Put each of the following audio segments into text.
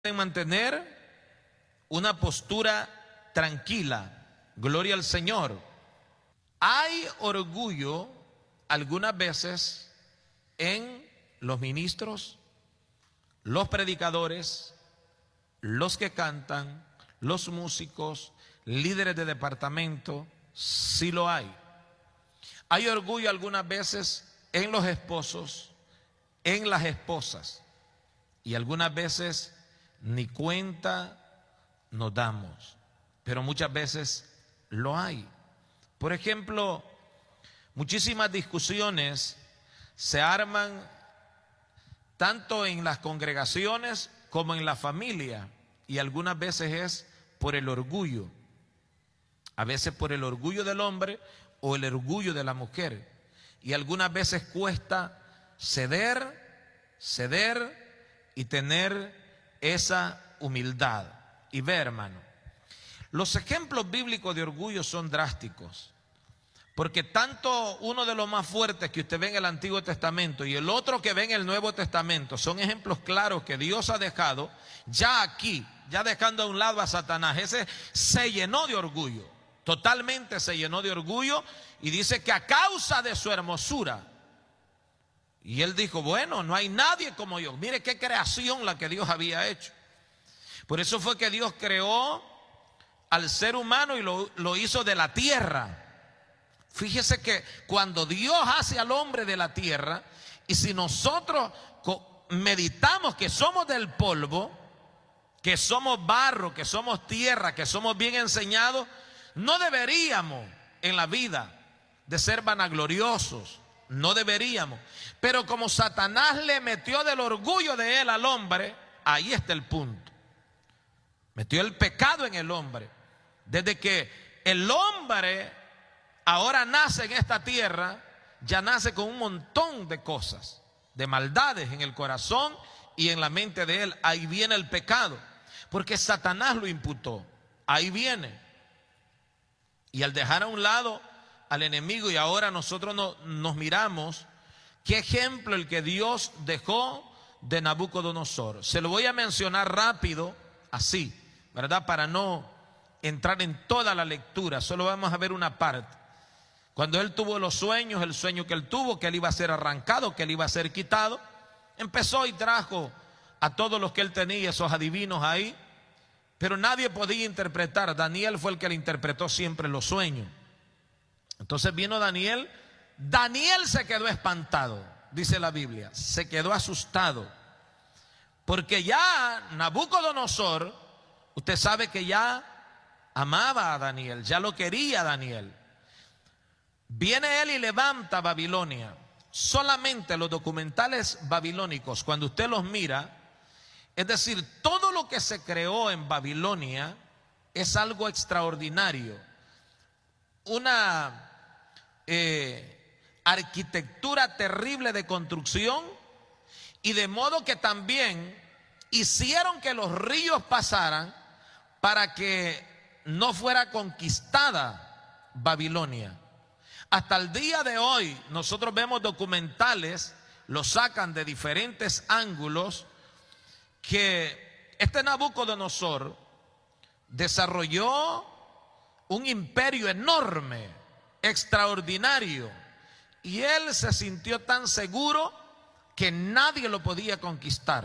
en mantener una postura tranquila. Gloria al Señor. Hay orgullo algunas veces en los ministros, los predicadores, los que cantan, los músicos, líderes de departamento. Sí lo hay. Hay orgullo algunas veces en los esposos, en las esposas, y algunas veces ni cuenta nos damos, pero muchas veces lo hay. Por ejemplo, muchísimas discusiones se arman tanto en las congregaciones como en la familia, y algunas veces es por el orgullo, a veces por el orgullo del hombre o el orgullo de la mujer, y algunas veces cuesta ceder y tener esa humildad. Y ve, hermano, los ejemplos bíblicos de orgullo son drásticos, porque tanto uno de los más fuertes que usted ve en el Antiguo Testamento y el otro que ve en el Nuevo Testamento son ejemplos claros que Dios ha dejado ya aquí, ya dejando a un lado a Satanás. Ese se llenó de orgullo, totalmente se llenó de orgullo, y dice que a causa de su hermosura, y él dijo, bueno, no hay nadie como yo. Mire qué creación la que Dios había hecho. Por eso fue que Dios creó al ser humano y lo hizo de la tierra. Fíjese que cuando Dios hace al hombre de la tierra, y si nosotros meditamos que somos del polvo, que somos barro, que somos tierra, que somos bien enseñados, no deberíamos en la vida de ser vanagloriosos, no deberíamos. Pero como Satanás le metió del orgullo de él al hombre, ahí está el punto. Metió el pecado en el hombre. Desde que el hombre ahora nace en esta tierra, ya nace con un montón de cosas, de maldades en el corazón y en la mente de él. Ahí viene el pecado, porque Satanás lo imputó. Ahí viene. Y al dejar a un lado al enemigo, y ahora nosotros nos miramos, qué ejemplo el que Dios dejó de Nabucodonosor. Se lo voy a mencionar rápido, así, ¿verdad? Para no entrar en toda la lectura, solo vamos a ver una parte. Cuando él tuvo los sueños, el sueño que él tuvo, que él iba a ser arrancado, que él iba a ser quitado, empezó y trajo a todos los que él tenía, esos adivinos ahí, pero nadie podía interpretar. Daniel fue el que le interpretó siempre los sueños. Entonces vino Daniel. Daniel se quedó espantado, dice la Biblia, se quedó asustado, porque ya Nabucodonosor, usted sabe que ya amaba a Daniel, ya lo quería a Daniel. Viene él y levanta Babilonia. Solamente los documentales babilónicos, cuando usted los mira, es decir, todo lo que se creó en Babilonia es algo extraordinario. Una arquitectura terrible de construcción, y de modo que también hicieron que los ríos pasaran para que no fuera conquistada Babilonia. Hasta el día de hoy nosotros vemos documentales, los sacan de diferentes ángulos, que este Nabucodonosor desarrolló un imperio enorme, extraordinario, y él se sintió tan seguro que nadie lo podía conquistar.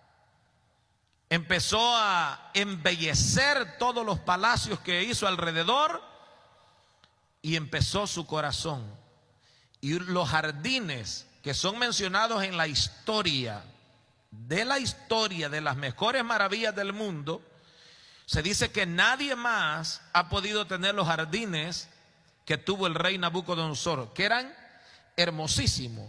Empezó a embellecer todos los palacios que hizo alrededor, y empezó su corazón. Y los jardines que son mencionados en la historia, de las mejores maravillas del mundo, se dice que nadie más ha podido tener los jardines que tuvo el rey Nabucodonosor, que eran hermosísimos.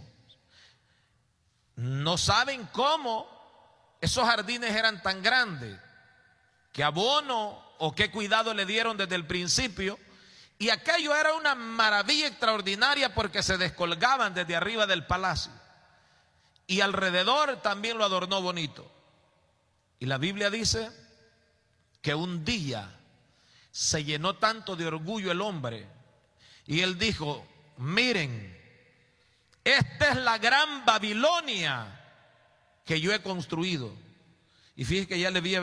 No saben cómo esos jardines eran tan grandes, qué abono o qué cuidado le dieron desde el principio. Y aquello era una maravilla extraordinaria, porque se descolgaban desde arriba del palacio, y alrededor también lo adornó bonito. Y la Biblia dice que un día se llenó tanto de orgullo el hombre, y él dijo, miren, esta es la gran Babilonia que yo he construido. Y fíjese que ya le había